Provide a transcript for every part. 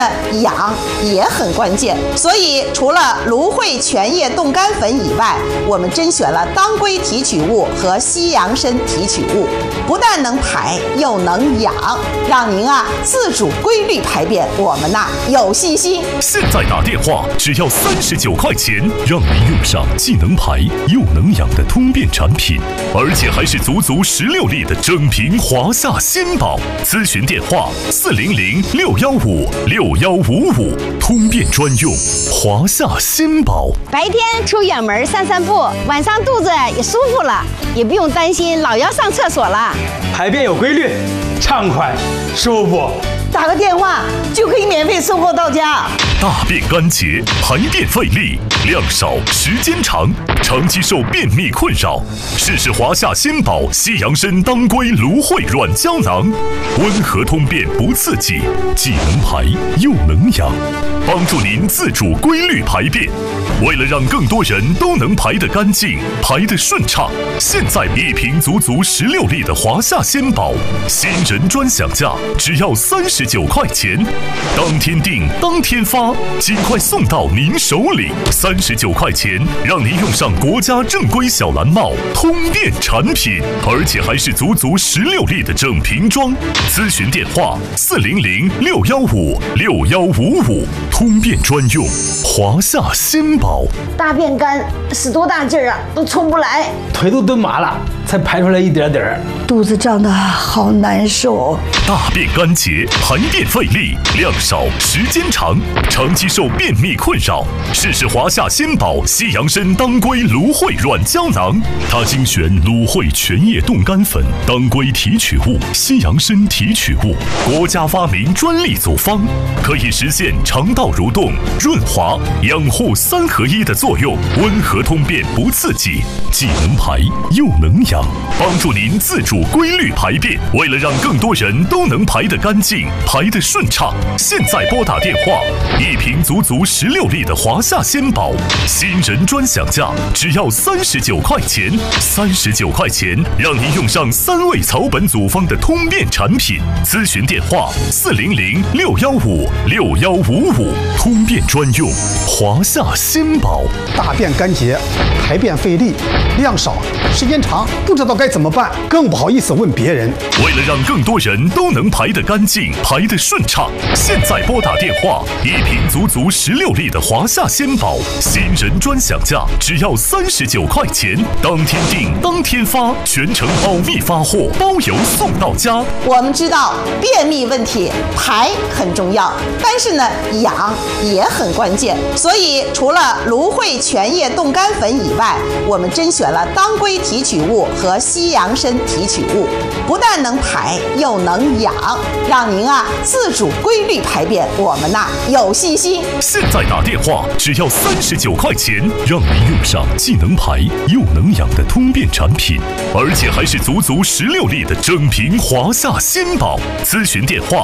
养也很关键，所以除了芦荟全叶冻干粉以外，我们甄选了当归提取物和西洋参提取物，不但能排，又能养，让您自主规律排便，我们有信心。 现在打电话只要39块钱，让您用上既能排又能养的通便产品，而且还是足16粒的整瓶华夏鲜宝。咨询电话400-615-6155，通便专用，华夏鲜宝。 白天出远门散散步，晚上肚子也舒服了，也不用担心老要上厕所了。 排便有规律，畅快舒服。 打个电话就可以免费送货到家。 大便干结，排便费力，量少时间长，长期受便秘困扰，试试华夏鲜宝西洋参当归芦荟软胶囊，温和通便不刺激，既能排又能养，帮助您自主规律排便。为了让更多人都能排得干净，排得顺畅，现在一瓶足16粒的华夏鲜宝，新人专享价只要39块钱，当天订当天发，尽快送到您手里。39块钱，让您用上国家正规小蓝帽通便产品，而且还是足16粒的整瓶装。咨询电话400-615-6155，通便专用，华夏鲜宝。 大便干使多大劲儿都出不来， 腿都蹲麻了，才排出来一点点儿， 肚子胀得好难受。 大便干结，排便费力，量少时间长，长期受便秘困扰，试试华夏鲜宝西洋参当归芦荟软胶囊。它精选芦荟全叶冻干粉、当归提取物、西洋参提取物，国家发明专利组方，可以实现肠道蠕动、润滑、养护3合1的作用，温和通便不刺激，既能排又能养，帮助您自主规律排便。为了让更多人都能排得干净，排得顺畅，现在拨打电话，一瓶足16粒的华夏鲜宝，新人专享价只要39块钱，39块钱，让您用上3味草本组方的通便产品。咨询电话400-615-6155，通便专用，华夏鲜宝。 大便干结，排便费力，量少时间长，不知道该怎么办，更不好意思问别人。 为了让更多人都能排得干净，排得顺畅，现在拨打电话，一瓶足16粒的华夏鲜宝，新人专享价只要39块钱，当天订当天发，全程保密发货，包邮送到家。 我们知道便秘问题排很重要，但是养也很关键，所以除了芦荟全叶冻干粉以外，我们甄选了当归提取物和西洋参提取物，不但能排又能养，让您自主规律排便，我们有信心。 现在打电话只要39块钱，让您用上既能排又能养的通便产品，而且还是足16粒的整瓶华夏鲜宝。咨询电话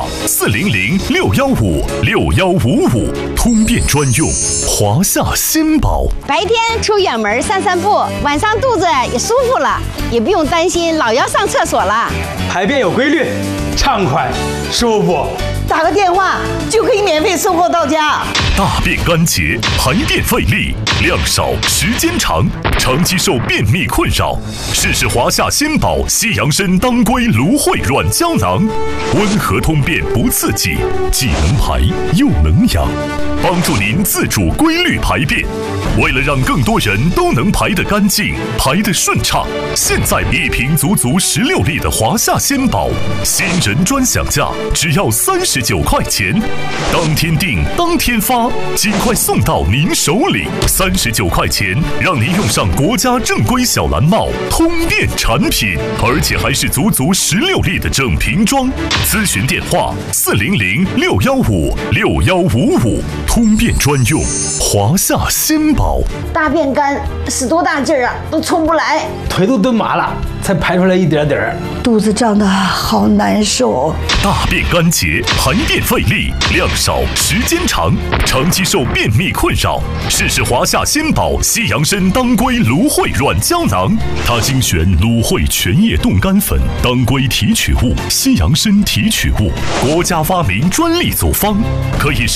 400-615-6155，通便专用，华夏鲜宝。 白天出远门散散步，晚上肚子也舒服了，也不用担心老要上厕所了。 排便有规律，畅快舒服。 打个电话就可以免费送货到家。 大便干结，排便费力，量少时间长，长期受便秘困扰，试试华夏鲜宝西洋参当归芦荟软胶囊，温和通便不刺激，既能排又能养，帮助您自主规律排便。为了让更多人都能排得干净，排得顺畅，现在一瓶足16粒的华夏鲜宝，新人专享价只要39块钱，当天订当天发，尽快送到您手里。39块钱，让您用上国家正规小蓝帽通便产品，而且还是足16粒的整瓶装。咨询电话400-615-6155。 通便专用，华夏新宝。 大便干，使多大劲儿啊，都冲不来。 腿都蹲麻了，才排出来一点点儿。 肚子胀得好难受。 大便干结，排便费力，量少，时间长，长期受便秘困扰，试试华夏新宝西洋参当归芦荟软胶囊。它精选芦荟全叶冻干粉、当归提取物、西洋参提取物，国家发明专利组方，可以